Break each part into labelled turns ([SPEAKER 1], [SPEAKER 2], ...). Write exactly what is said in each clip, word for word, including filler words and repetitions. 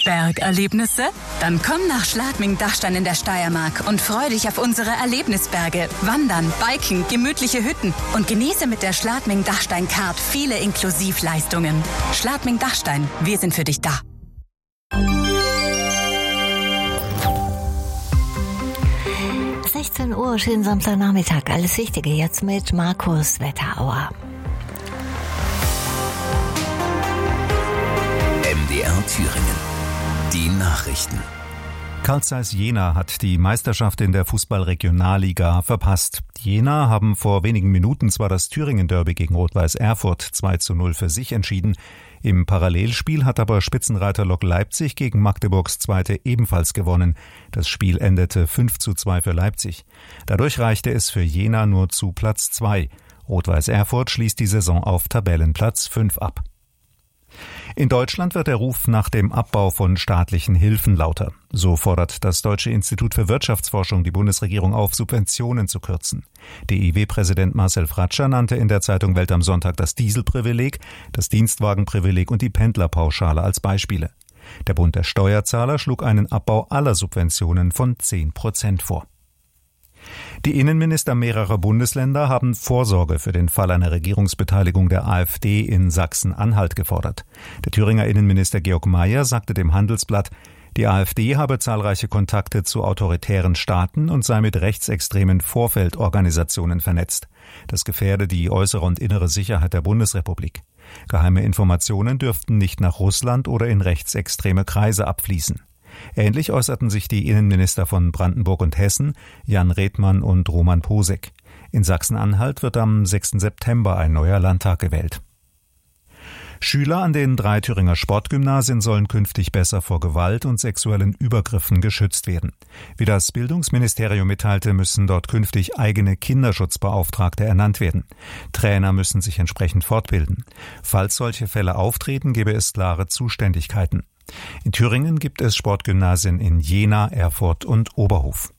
[SPEAKER 1] Bergerlebnisse? Dann komm nach Schladming-Dachstein in der Steiermark und freu dich auf unsere Erlebnisberge. Wandern, Biken, gemütliche Hütten und genieße mit der Schladming-Dachstein-Card viele Inklusivleistungen. Schladming-Dachstein, wir sind für dich da.
[SPEAKER 2] sechzehn Uhr, schönen Samstagnachmittag. Alles Wichtige jetzt mit Markus Wetterauer.
[SPEAKER 3] M D R Thüringen. Die Nachrichten.
[SPEAKER 4] Carl Zeiss Jena hat die Meisterschaft in der Fußball-Regionalliga verpasst. Die Jena haben vor wenigen Minuten zwar das Thüringen-Derby gegen Rot-Weiß Erfurt zwei zu null für sich entschieden. Im Parallelspiel hat aber Spitzenreiter Lok Leipzig gegen Magdeburgs Zweite ebenfalls gewonnen. Das Spiel endete fünf zu zwei für Leipzig. Dadurch reichte es für Jena nur zu Platz zwei. Rot-Weiß Erfurt schließt die Saison auf Tabellenplatz fünf ab. In Deutschland wird der Ruf nach dem Abbau von staatlichen Hilfen lauter. So fordert das Deutsche Institut für Wirtschaftsforschung die Bundesregierung auf, Subventionen zu kürzen. D I W-Präsident Marcel Fratscher nannte in der Zeitung Welt am Sonntag das Dieselprivileg, das Dienstwagenprivileg und die Pendlerpauschale als Beispiele. Der Bund der Steuerzahler schlug einen Abbau aller Subventionen von zehn Prozent vor. Die Innenminister mehrerer Bundesländer haben Vorsorge für den Fall einer Regierungsbeteiligung der AfD in Sachsen-Anhalt gefordert. Der Thüringer Innenminister Georg Mayer sagte dem Handelsblatt, die AfD habe zahlreiche Kontakte zu autoritären Staaten und sei mit rechtsextremen Vorfeldorganisationen vernetzt. Das gefährde die äußere und innere Sicherheit der Bundesrepublik. Geheime Informationen dürften nicht nach Russland oder in rechtsextreme Kreise abfließen. Ähnlich äußerten sich die Innenminister von Brandenburg und Hessen, Jan Redmann und Roman Posek. In Sachsen-Anhalt wird am sechsten September ein neuer Landtag gewählt. Schüler an den drei Thüringer Sportgymnasien sollen künftig besser vor Gewalt und sexuellen Übergriffen geschützt werden. Wie das Bildungsministerium mitteilte, müssen dort künftig eigene Kinderschutzbeauftragte ernannt werden. Trainer müssen sich entsprechend fortbilden. Falls solche Fälle auftreten, gäbe es klare Zuständigkeiten. In Thüringen gibt es Sportgymnasien in Jena, Erfurt und Oberhof.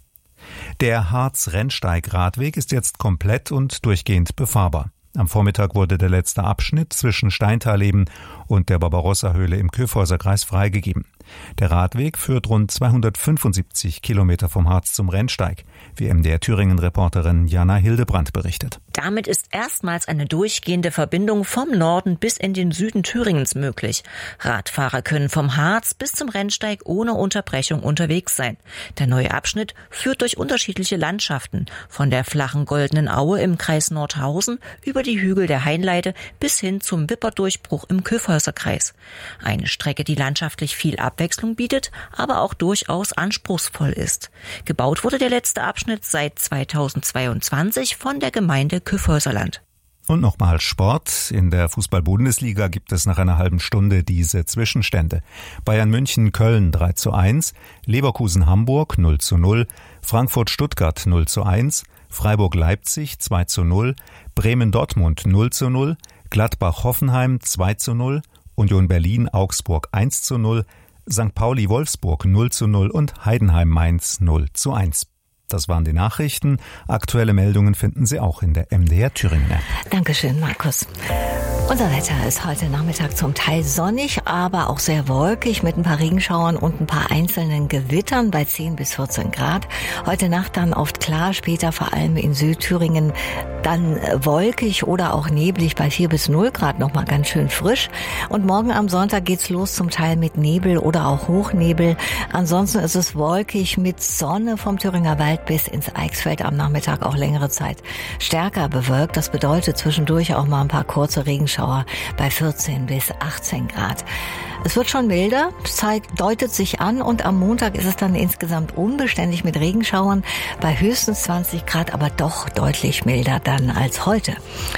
[SPEAKER 4] Der Harz-Rennsteig-Radweg ist jetzt komplett und durchgehend befahrbar. Am Vormittag wurde der letzte Abschnitt zwischen Steintaleben und der Barbarossa-Höhle im Kyffhäuserkreis freigegeben. Der Radweg führt rund zweihundertfünfundsiebzig Kilometer vom Harz zum Rennsteig, wie M D R Thüringen-Reporterin Jana Hildebrandt berichtet.
[SPEAKER 5] Damit ist erstmals eine durchgehende Verbindung vom Norden bis in den Süden Thüringens möglich. Radfahrer können vom Harz bis zum Rennsteig ohne Unterbrechung unterwegs sein. Der neue Abschnitt führt durch unterschiedliche Landschaften, von der flachen Goldenen Aue im Kreis Nordhausen über die Hügel der Hainleite bis hin zum Wipperdurchbruch im Kyffhäuserkreis. Eine Strecke, die landschaftlich viel Abwechslung bietet, aber auch durchaus anspruchsvoll ist. Gebaut wurde der letzte Abschnitt seit zweitausendzweiundzwanzig von der Gemeinde Kyffhäuserland.
[SPEAKER 4] Und nochmal Sport. In der Fußball-Bundesliga gibt es nach einer halben Stunde diese Zwischenstände. Bayern München Köln drei zu eins, Leverkusen Hamburg null zu null, Frankfurt Stuttgart null zu eins, Freiburg Leipzig zwei zu null, Bremen Dortmund null zu null, Gladbach Hoffenheim zwei zu null, Union Berlin Augsburg eins zu null, Sankt Pauli Wolfsburg null zu null und Heidenheim Mainz null zu eins. Das waren die Nachrichten. Aktuelle Meldungen finden Sie auch in der M D R Thüringen App.
[SPEAKER 2] Dankeschön, Markus. Unser Wetter ist heute Nachmittag zum Teil sonnig, aber auch sehr wolkig mit ein paar Regenschauern und ein paar einzelnen Gewittern bei zehn bis vierzehn Grad. Heute Nacht dann oft klar, später vor allem in Südthüringen dann wolkig oder auch neblig bei vier bis null Grad, nochmal ganz schön frisch. Und morgen am Sonntag geht's los zum Teil mit Nebel oder auch Hochnebel. Ansonsten ist es wolkig mit Sonne vom Thüringer Wald bis ins Eichsfeld, am Nachmittag auch längere Zeit stärker bewölkt. Das bedeutet zwischendurch auch mal ein paar kurze Regenschauer bei vierzehn bis achtzehn Grad. Es wird schon milder, Zeit deutet sich an und am Montag ist es dann insgesamt unbeständig mit Regenschauern bei höchstens zwanzig Grad, aber doch deutlich milder dann als heute.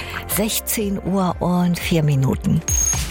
[SPEAKER 2] sechzehn Uhr und vier Minuten.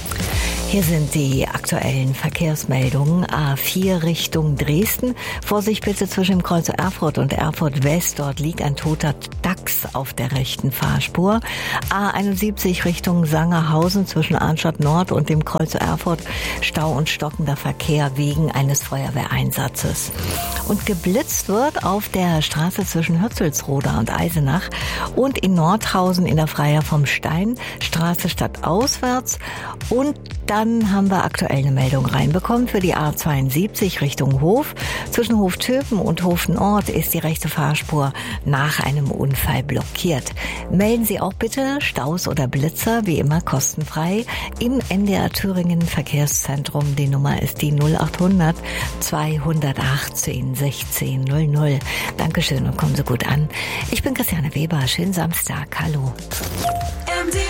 [SPEAKER 2] Hier sind die aktuellen Verkehrsmeldungen. A vier Richtung Dresden. Vorsicht bitte zwischen dem Kreuz Erfurt und Erfurt West. Dort liegt ein toter Dachs auf der rechten Fahrspur. A einundsiebzig Richtung Sangerhausen zwischen Arnstadt Nord und dem Kreuz Erfurt. Stau und stockender Verkehr wegen eines Feuerwehreinsatzes. Und geblitzt wird auf der Straße zwischen Hürzelsroda und Eisenach und in Nordhausen in der Freier vom Stein. Straße stadtauswärts. Und da Dann haben wir aktuell eine Meldung reinbekommen für die A zweiundsiebzig Richtung Hof. Zwischen Hoftöpen und Hof-Nord ist die rechte Fahrspur nach einem Unfall blockiert. Melden Sie auch bitte Staus oder Blitzer, wie immer kostenfrei, im N D R Thüringen Verkehrszentrum. Die Nummer ist die null achthundert zweihundertachtzehn sechzehn null null. Dankeschön und kommen Sie gut an. Ich bin Christiane Weber. Schönen Samstag. Hallo.
[SPEAKER 3] M D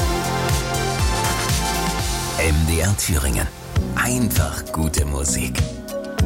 [SPEAKER 3] R Thüringen. Einfach gute Musik.